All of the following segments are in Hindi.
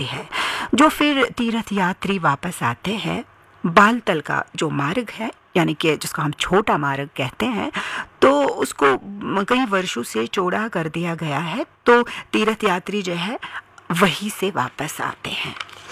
है। जो फिर तीर्थ यात्री वापस आते हैं, बालतल का जो मार्ग है, यानी कि जिसको हम छोटा मार्ग कहते हैं, तो उसको कई वर्षों से चौड़ा कर दिया गया है, तो तीर्थ यात्री जो है वहीं से वापस आते हैं।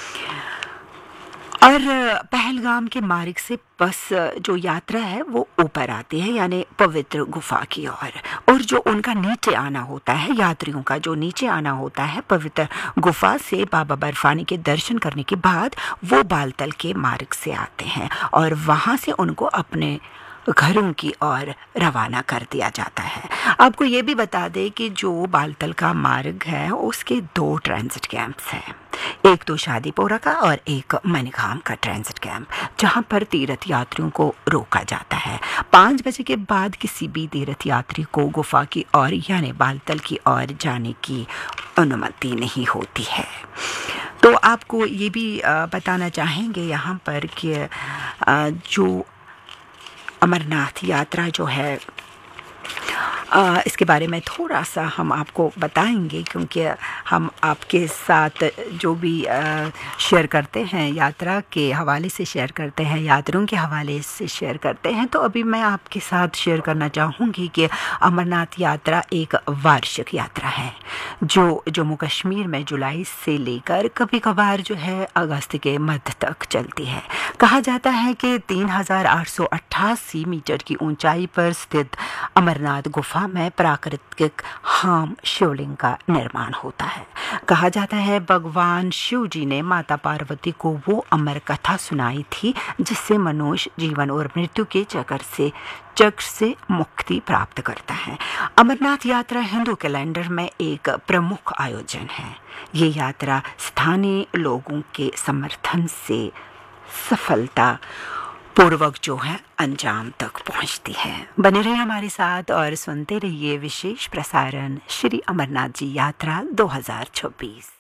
और पहलगाम के मार्ग से बस जो यात्रा है वो ऊपर आती है, यानी पवित्र गुफा की ओर। और जो उनका नीचे आना होता है, यात्रियों का जो नीचे आना होता है पवित्र गुफा से बाबा बर्फानी के दर्शन करने के बाद, वो बालतल के मार्ग से आते हैं और वहाँ से उनको अपने घरों की ओर रवाना कर दिया जाता है। आपको ये भी बता दें कि जो बालतल का मार्ग है उसके 2 ट्रांजिट कैंप्स हैं, एक तो शादीपोरा का और एक मनीगाम का ट्रांजिट कैंप, जहां पर तीर्थ यात्रियों को रोका जाता है। 5 बजे के बाद किसी भी तीर्थ यात्री को गुफा की ओर यानी बालतल की ओर जाने की अनुमति नहीं होती है। तो आपको ये भी बताना चाहेंगे यहाँ पर कि जो अमरनाथ यात्रा जो है, इसके बारे में थोड़ा सा हम आपको बताएंगे, क्योंकि हम आपके साथ जो भी शेयर करते हैं यात्रा के हवाले से शेयर करते हैं, यात्रियों के हवाले से शेयर करते हैं। तो अभी मैं आपके साथ शेयर करना चाहूँगी कि अमरनाथ यात्रा एक वार्षिक यात्रा है जो जम्मू कश्मीर में जुलाई से लेकर कभी कभार जो है अगस्त के मध्य तक चलती है। कहा जाता है कि 3888 मीटर की ऊंचाई पर स्थित अमरनाथ गुफा में प्राकृतिक हाम शिवलिंग का निर्माण होता है। कहा जाता है भगवान शिव जी ने माता पार्वती को वो अमर कथा सुनाई थी जिससे मनुष्य जीवन और मृत्यु के चक्र से मुक्ति प्राप्त करता है। अमरनाथ यात्रा हिंदू कैलेंडर में एक प्रमुख आयोजन है। ये यात्रा स्थानीय लोगों के समर्थन से सफलता पूर्वक जो है अंजाम तक पहुंचती है। बने रहिए हमारे साथ और सुनते रहिए विशेष प्रसारण श्री अमरनाथ जी यात्रा 2026।